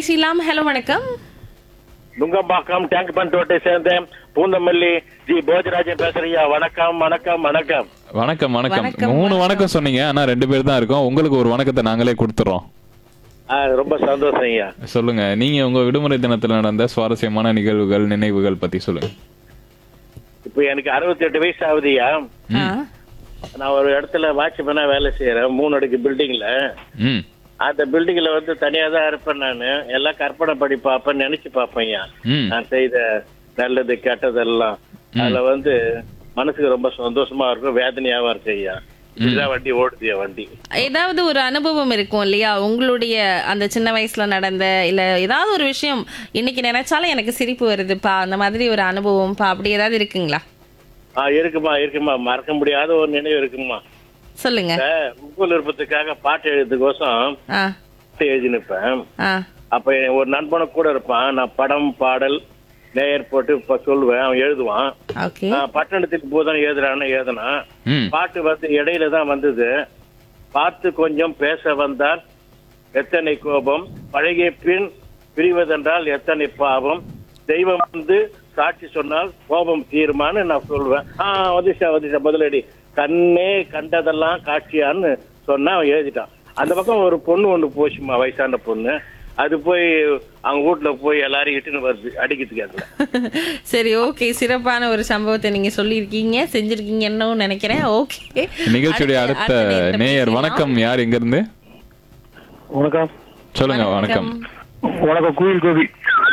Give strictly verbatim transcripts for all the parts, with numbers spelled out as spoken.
பேசலாம். ஹலோ வணக்கம். நுங்கம்பாக்கம் டேங்க் பண்டோட்டை சேர்ந்தேன் பூந்தமல்லி ஜி போஜராஜன் பேசுறியா. வணக்கம் வணக்கம் வணக்கம் வணக்கம் வணக்கம் வணக்கம், மூணு வணக்கம். வணக்கம் சொன்னீங்க. ஆனா ரெண்டு பேர் தான் இருக்கோம். உங்களுக்கு ஒரு வணக்கத்தை நாங்களே கொடுத்துறோம். ஆ, ரொம்ப சந்தோஷம் ஐயா. சொல்லுங்க, நீங்க உங்க விடுமுறை தினத்துல நடந்த சுவாரஸ்யமான நிகழ்வுகள் நினைவுகள் பத்தி சொல்லுங்க. இப்போ எனக்கு அறுபத்தி எட்டு வயசு ஆகுதுயா. ஆ, நான் ஒரு இடத்துல வாட்ச்மேனா வேலை செய்யறேன், மூணு அடுக்கு பில்டிங்ல. ம் அந்த பில்டிங்ல வந்து தனியா தான் இருப்பேன். நானு எல்லாம் கற்பனை படி பார்ப்பேன், நினைச்சு பார்ப்பேன் ஐயா. ம் நான் செய்த நல்லது கெட்டதெல்லாம் அதுல வந்து மனசுக்கு ரொம்ப சந்தோஷமா இருக்கும், வேதனையாவும் இருக்கு ஐயா. இதுதான் வண்டி ஓடுது என் வண்டி. ஏதாவது ஒரு அனுபவம் இருக்கும் இல்லையா உங்களுடைய அந்த சின்ன வயசுல நடந்த, இல்ல ஏதாவது ஒரு விஷயம் இன்னைக்கு நினைச்சாலும் எனக்கு சிரிப்பு வருதுப்பா, அந்த மாதிரி ஒரு அனுபவம்ப்பா, அப்படி ஏதாவது இருக்குங்களா? ஆ இருக்குமா இருக்குமா, மறக்க முடியாத ஒரு நினைவு இருக்குமா. சொல்லுங்க. உங்கள் விருப்பத்துக்காக பாட்டு எழுதுக்கோசம் ஆ பாட்டு எழுதி நிற்பேன். ஆ அப்ப என் ஒரு நண்பனை கூட இருப்பான். நான் படம் பாடல் நேயர் போட்டு இப்ப சொல்லுவேன், அவன் எழுதுவான். ஓகே. நான் பட்டணத்துக்கு போதான் எழுதுறான்னு எழுதுனா ம் பாட்டு வந்து இடையில தான் வந்தது. பார்த்து கொஞ்சம் பேச வந்தால் எத்தனை கோபம், பழகிய பின் பிரிவதென்றால் எத்தனை பாவம், தெய்வம் வந்து சாட்சி சொன்னால் கோபம் தீருமான்னு நான் சொல்லுவேன். ஆஹ் வதிஷா வதிஷா பதிலடி, கண்ணே கண்டதெல்லாம் காட்சியான்னு சொன்னா அவன் எழுதிட்டான். அந்த பக்கம் ஒரு பொண்ணு ஒண்ணு போச்சுமா, வயசான பொண்ணு. அது போய் அவங்க வீட்டுல போய் எல்லாரும் இட்டுன்னு வருது அடிக்கிறதுக்கு. அதுல சரி, ஓகே. சிறப்பான ஒரு சம்பவத்தை நீங்க சொல்லியிருக்கீங்க, செஞ்சிருக்கீங்கன்னு நினைக்கிறேன். ஓகே. நிகழ்ச்சியுடைய அடுத்த நேயர் வணக்கம். யார் எங்க இருந்து? வணக்கம். சொல்லுங்க. வணக்கம். வணக்கம், கோயில் கோபி.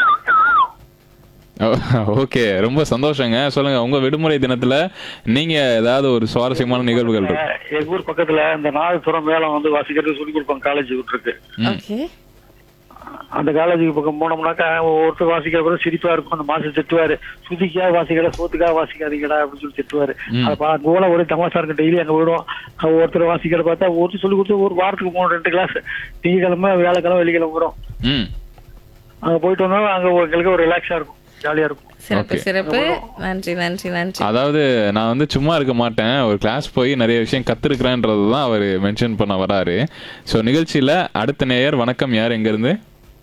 ஓகே, ரொம்ப சந்தோஷங்க. சொல்லுங்க, உங்க விடுமுறை தினத்துல நீங்க ஏதாவது ஒரு சுவாரஸ்யமான நிகழ்வுகள் இருக்கு? எங்க ஊர் பக்கத்துல இந்த நாதசுரம் மேளம் வந்து வாசிக்கிறது சொல்லி கொடுப்பாங்க, காலேஜ் இருக்கு. ஓகே. அந்த காலேஜுக்கு பக்கம் போனோம்னாக்கா ஒருத்தர் வாசிக்கிற கூட சிரிப்பா இருக்கும். அந்த மாசம் திட்டுவாரு, சுதிக்கா வாசிக்கடா சோத்துக்காக வாசிக்காதீங்கடா அப்படின்னு சொல்லி திட்டுவாரு. அதை பா போல ஒரே தமாசா இருக்கு. டெய்லி அங்க விடுவோம். ஒருத்தர் வாசிக்கிற பார்த்தா ஒருத்தர் சொல்லி கொடுத்து ஒரு வாரத்துக்கு மூணு ரெண்டு கிளாஸ், திங்கக்கிழமை வியாழக்கிழமை வெள்ளிக்கிழமை வரும். ம் அங்க போயிட்டு வந்தோம், அங்க எங்களுக்கு ஒரு ரிலாக்ஸா இருக்கும், ஜாலியா இருக்கும். சிறப்பு Okay. சிறப்பு. நன்றி நன்றி நன்றி. அதாவது நான் வந்து சும்மா இருக்க மாட்டேன், ஒரு கிளாஸ் போய் நிறைய விஷயம் கத்துருக்கிறேன்றது தான் அவர் மென்ஷன் பண்ண வராரு. ஸோ நிகழ்ச்சியில அடுத்த நேயர் வணக்கம். யார் எங்க இருந்து?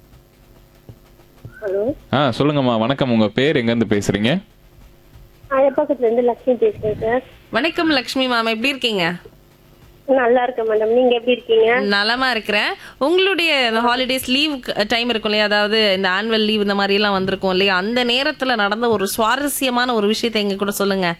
ஹலோ. ஆ சொல்லுங்கம்மா. வணக்கம். உங்க பேர் எங்க இருந்து பேசுறீங்க? பக்கத்துல இருந்து லட்சுமி பேசுறேன் சார். வணக்கம் லக்ஷ்மி மேம், எப்படி இருக்கீங்க? நல்லா இருக்கேன் மேடம், நீங்க எப்படி இருக்கீங்க? நலமா இருக்கிறேன். உங்களுடைய ஹாலிடேஸ் லீவ் டைம் இருக்கும் இல்லையா, அதாவது இந்த ஆனுவல் லீவ் இந்த மாதிரி எல்லாம் வந்திருக்கும் இல்லையா, அந்த நேரத்துல நடந்த ஒரு சுவாரஸ்யமான ஒரு விஷயத்தை எங்க கூட சொல்லுங்க.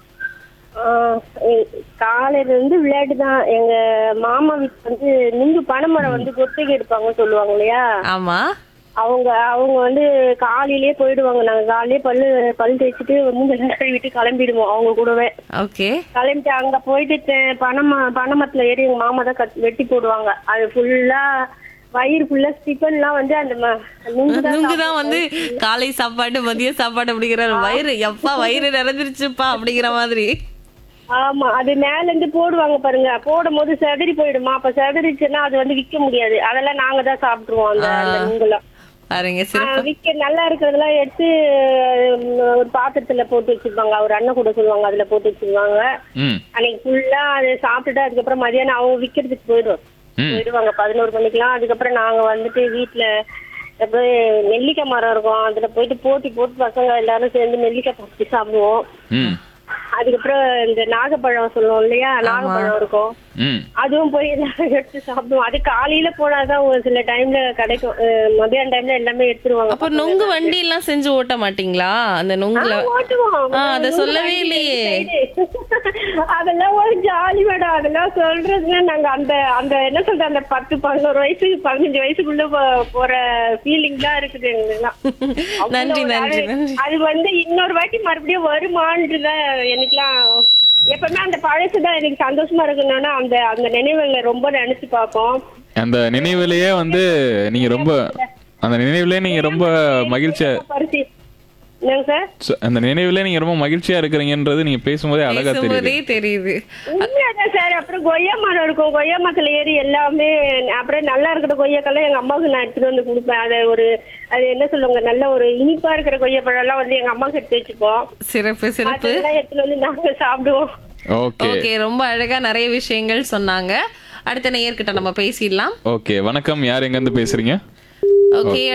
ஆஹ் எ- காலையில இருந்து விளையாட்டு தான். எங்க மாமா வீட்டு வந்து நுங்கு பனைமரம் வந்து கொத்தைக்கு எடுப்பாங்க சொல்லுவாங்க இல்லையா, ஆமா. அவங்க அவங்க வந்து காலையிலேயே போயிடுவாங்க. நாங்க காலையிலேயே பல்லு பல் தேய்ச்சிட்டு வந்து கழுவிட்டு கிளம்பிடுவோம் அவங்க கூடவே. ஓகே. கிளம்பிட்டு அங்க போயிட்டு தெ- பனைம பனைமரத்துல ஏறி எங்க மாமா தான் கட் வெட்டி போடுவாங்க. அது ஃபுல்லா வயிறு ஃபுல்லா டிஃபன் எல்லாம் வந்து அந்த ம- நுங்கு தான் நுங்குதான் வந்து காலை சாப்பாடு மதிய சாப்பாடு அப்படிங்கிற வயிறு எப்பா வயிறு நிறைஞ்சிருச்சுப்பா அப்படிங்கிற மாதிரி. ஆமா, அது மேல இருந்து போடுவாங்க பாருங்க, போடும் போது செதறி போயிடுமா. அப்ப செதறிச்சுன்னா அது வந்து விக்க முடியாது, அதெல்லாம் நாங்க தான் சாப்பிட்டுருவோம். அந்த அந்த நுங்குலாம் பாருங்க, ஆஹ் சிறப்பு. விக்க நல்லா இருக்கிறதெல்லாம் எடுத்து உம், ஒரு பாத்திரத்துல போட்டு வச்சிருப்பாங்க. அவர் அண்ணன் கூட சொல்லுவாங்க, அதுல போட்டு வச்சிருவாங்க. ம் அன்னைக்கு ஃபுல்லா அதை சாப்பிட்டுட்டு அதுக்கப்புறம் மதியானம் அவங்க விக்கிறதுக்கு போயிடும் ம் போயிடுவாங்க பதினோரு மணிக்கெல்லாம். அதுக்கப்புறம் நாங்க வந்துட்டு வீட்டுல போய் நெல்லிக்காய் மரம் இருக்கும், அதுல போயிட்டு போட்டி போட்டு பசங்க எல்லாரும் சேர்ந்து நெல்லிக்காய் பறிச்சு சாப்பிடுவோம். ம் அதுக்கப்புறம் இந்த நாகப்பழம் சொல்லுவோம் இல்லையா, நாகப்பழம் இருக்கும், ம் அதுவும் போய் எல்லாரும் எடுத்து சாப்பிடுவோம். அது காலையில போனாதான் ஒரு சில டைம்ல கிடைக்கும். அஹ் மதியான டைம்ல எல்லாமே எடுத்துருவாங்க. அப்ப நுங்கு வண்டி எல்லாம் செஞ்சு ஓட்ட மாட்டீங்களா அந்த நுங்குல? ஆ, ஓட்டுவோம். ஆ, அத நுங்கு சொல்லவே வண்டி இல்லையே. சைடு. அதெல்லாம் ஒரு ஜாலி மேடம். அதெல்லாம் சொல்றதுன்னா நாங்க அந்த அந்த என்ன சொல்ற அந்த பத்து பதினோரு வயசு பதினஞ்சு வயசுக்குள்ள போ- போற ஃபீலிங் தான் இருக்குது எங்களுக்குலாம். நன்றி அவ்வளவு நன்றி அது- நன்றி. அது வந்து இன்னொரு வாட்டி மறுபடியும் வருமானதுதான் எனக்குலாம். எப்பவுமே அந்த பழசுதான் எனக்கு சந்தோஷமா இருக்கணும்னா அந்த அந்த நினைவுகளை ரொம்ப நினைச்சு பார்ப்போம். அந்த நினைவிலேயே வந்து நீங்க ரொம்ப அந்த நினைவிலே நீங்க ரொம்ப மகிழ்ச்சியா பரிசு என்னங்க சார்? ச- அந்த நினைவிலே நீங்க ரொம்ப மகிழ்ச்சியா இருக்கிறீங்கன்றது நீங்க பேசும்போதே அழகா தெரியுது. பேசும்போதே தெரியுது. உண்மையாதான் சார். அப்புறம் கொய்யா மரம் இருக்கும், கொய்யா மரத்துல ஏறி எல்லாமே அப்புறம் நல்லா இருக்கிற கொய்யாக்கெல்லாம் எங்க அம்மாவுக்கு நான் எடுத்துட்டு வந்து கொடுப்பேன். அதை ஒரு அது என்ன சொல்லுவாங்க, நல்ல ஒரு இனிப்பா இருக்கிற கொய்யா பழம் எல்லாம் வந்து எங்க அம்மாவுக்கு எடுத்து வச்சுப்போம். சிறப்பு சிறப்பு. அதெல்லாம் எடுத்துட்டு வந்து நாங்க சாப்பிடுவோம். ஓகே ஓகே, ரொம்ப அழகா நிறைய விஷயங்கள் சொன்னாங்க. அடுத்த நேயர்கிட்ட நம்ம பேசிடலாம். ஓகே. வணக்கம். யார் எங்க இருந்து பேசுறீங்க? ஓகே.